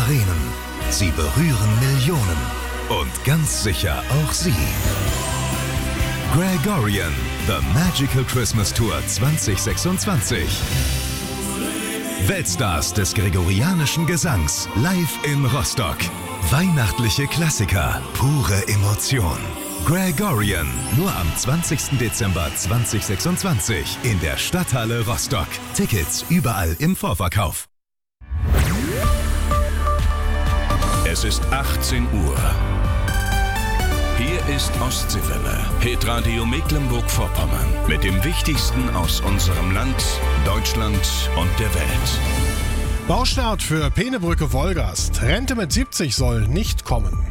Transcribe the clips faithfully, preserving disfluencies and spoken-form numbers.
Arenen. Sie berühren Millionen. Und ganz sicher auch Sie. Gregorian, The Magical Christmas Tour zwanzig sechsundzwanzig. Weltstars des gregorianischen Gesangs live in Rostock. Weihnachtliche Klassiker, pure Emotion. Gregorian, nur am zwanzigsten Dezember zweitausendsechsundzwanzig in der Stadthalle Rostock. Tickets überall im Vorverkauf. Es ist achtzehn Uhr. Hier ist Ostseewelle, Hitradio Mecklenburg-Vorpommern mit dem Wichtigsten aus unserem Land, Deutschland und der Welt. Baustart für Peenebrücke-Wolgast. Rente mit siebzig soll nicht kommen.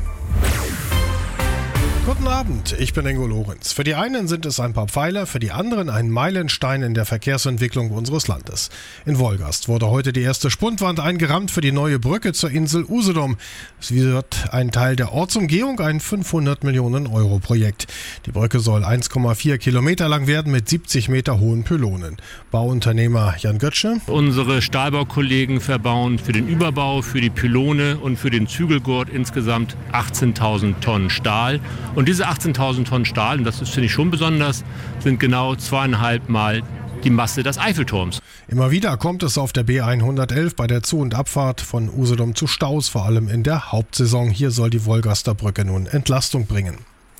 Guten Abend, ich bin Ingo Lorenz. Für die einen sind es ein paar Pfeiler, für die anderen ein Meilenstein in der Verkehrsentwicklung unseres Landes. In Wolgast wurde heute die erste Spundwand eingerammt für die neue Brücke zur Insel Usedom. Es wird ein Teil der Ortsumgehung, ein fünfhundert Millionen Euro Projekt. Die Brücke soll eins Komma vier Kilometer lang werden mit siebzig Meter hohen Pylonen. Bauunternehmer Jan Götzsche. Unsere Stahlbaukollegen verbauen für den Überbau, für die Pylone und für den Zügelgurt insgesamt achtzehntausend Tonnen Stahl. Und diese achtzehntausend Tonnen Stahl, und das ist, finde ich, schon besonders, sind genau zweieinhalb Mal die Masse des Eiffelturms. Immer wieder kommt es auf der B hundertelf bei der Zu- und Abfahrt von Usedom zu Staus, vor allem in der Hauptsaison. Hier soll die Wolgaster Brücke nun Entlastung bringen.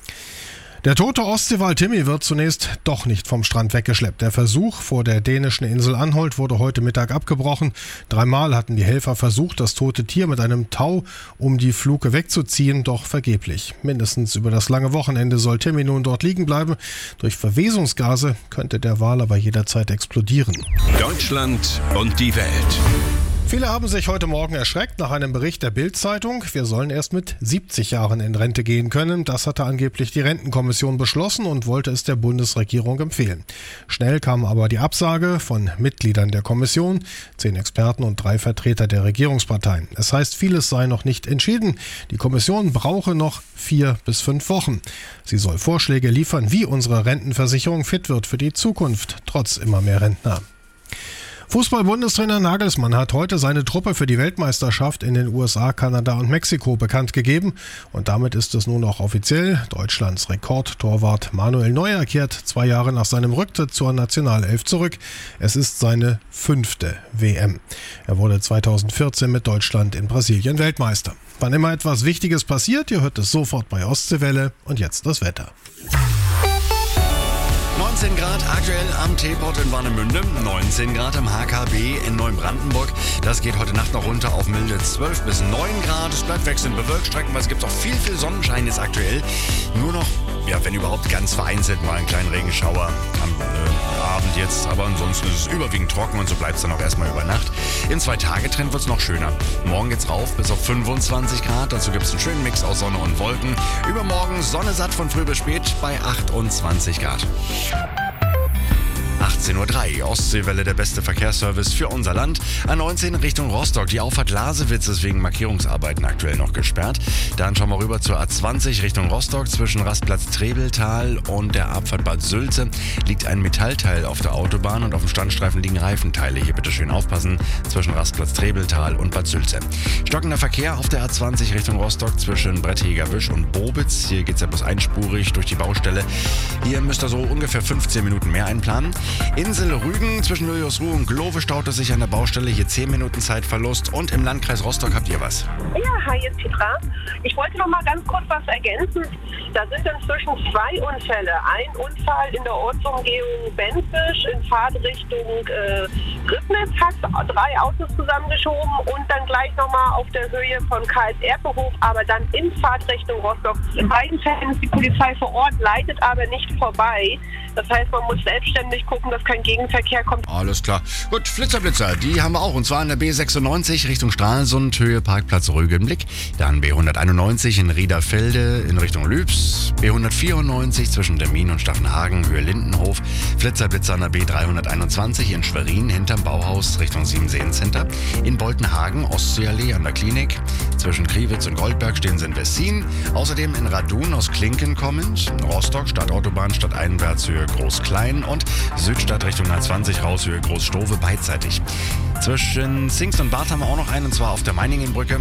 Der tote Ostseewal Timmy wird zunächst doch nicht vom Strand weggeschleppt. Der Versuch vor der dänischen Insel Anholt wurde heute Mittag abgebrochen. Dreimal hatten die Helfer versucht, das tote Tier mit einem Tau um die Fluke wegzuziehen, doch vergeblich. Mindestens über das lange Wochenende soll Timmy nun dort liegen bleiben. Durch Verwesungsgase könnte der Wal aber jederzeit explodieren. Deutschland und die Welt. Viele haben sich heute Morgen erschreckt nach einem Bericht der Bild-Zeitung. Wir sollen erst mit siebzig Jahren in Rente gehen können. Das hatte angeblich die Rentenkommission beschlossen und wollte es der Bundesregierung empfehlen. Schnell kam aber die Absage von Mitgliedern der Kommission, zehn Experten und drei Vertreter der Regierungsparteien. Es heißt, vieles sei noch nicht entschieden. Die Kommission brauche noch vier bis fünf Wochen. Sie soll Vorschläge liefern, wie unsere Rentenversicherung fit wird für die Zukunft, trotz immer mehr Rentner. Fußball-Bundestrainer Nagelsmann hat heute seine Truppe für die Weltmeisterschaft in den U S A, Kanada und Mexiko bekannt gegeben. Und damit ist es nun auch offiziell. Deutschlands Rekordtorwart Manuel Neuer kehrt zwei Jahre nach seinem Rücktritt zur Nationalelf zurück. Es ist seine fünfte W M. Er wurde zweitausendvierzehn mit Deutschland in Brasilien Weltmeister. Wann immer etwas Wichtiges passiert, ihr hört es sofort bei Ostseewelle. Und jetzt das Wetter. neunzehn Grad aktuell am Teepot in Warnemünde, neunzehn Grad am H K B in Neubrandenburg. Das geht heute Nacht noch runter auf milde zwölf bis neun Grad. Es bleibt wechselnd bewölkt, streckenweise gibt es auch viel, viel Sonnenschein jetzt aktuell. Nur noch, ja, wenn überhaupt ganz vereinzelt mal einen kleinen Regenschauer am äh, Abend jetzt. Aber ansonsten ist es überwiegend trocken und so bleibt es dann auch erstmal über Nacht. Im Zwei-Tage-Trend wird es noch schöner. Morgen geht's rauf bis auf fünfundzwanzig Grad. Dazu gibt es einen schönen Mix aus Sonne und Wolken. Übermorgen Sonne satt von früh bis spät bei achtundzwanzig Grad. achtzehn Uhr drei, Ostseewelle, der beste Verkehrsservice für unser Land. A neunzehn Richtung Rostock. Die Auffahrt Lasewitz ist wegen Markierungsarbeiten aktuell noch gesperrt. Dann schauen wir rüber zur A zwanzig Richtung Rostock. Zwischen Rastplatz Trebeltal und der Abfahrt Bad Sülze liegt ein Metallteil auf der Autobahn und auf dem Standstreifen liegen Reifenteile. Hier bitte schön aufpassen, zwischen Rastplatz Trebeltal und Bad Sülze. Stockender Verkehr auf der A zwanzig Richtung Rostock zwischen Brettheger-Wisch und Bobitz. Hier geht es ja bloß einspurig durch die Baustelle. Hier müsst ihr so ungefähr fünfzehn Minuten mehr einplanen. Insel Rügen zwischen Juliusruhe und Glove staut es sich an der Baustelle. Hier zehn Minuten Zeitverlust. Und im Landkreis Rostock habt ihr was? Ja, hi, jetzt Petra. Ich wollte noch mal ganz kurz was ergänzen. Da sind inzwischen zwei Unfälle. Ein Unfall in der Ortsumgehung Benfisch in Fahrtrichtung äh, Ribnitz hat drei Autos zusammengeschoben und dann gleich nochmal auf der Höhe von Karls-Erpe-Hof, aber dann in Fahrtrichtung Rostock. In beiden Fällen ist die Polizei vor Ort, leitet aber nicht vorbei. Das heißt, man muss selbstständig gucken, dass kein Gegenverkehr kommt. Alles klar. Gut, Flitzer-Blitzer, die haben wir auch. Und zwar an der B sechsundneunzig Richtung Stralsund, Höhe Parkplatz Rügenblick. Dann B hunderteinundneunzig in Riederfelde in Richtung Lübs. B hundertvierundneunzig zwischen Demmin und Staffenhagen, Höhe Lindenhof. Flitzer-Blitzer an der B dreihunderteinundzwanzig in Schwerin hinterm Bauhaus Richtung Siemenseen-Center. In Boltenhagen, Ostseeallee an der Klinik. Zwischen Kriwitz und Goldberg stehen sie in Wessin. Außerdem in Radun aus Klinken kommend. Rostock, Stadtautobahn, stadteinwärts, Höhe Groß-Klein und Südstadt Richtung A zwanzig raus, Höhe Großstove beidseitig. Zwischen Zingst und Barth haben wir auch noch einen, und zwar auf der Meiningenbrücke.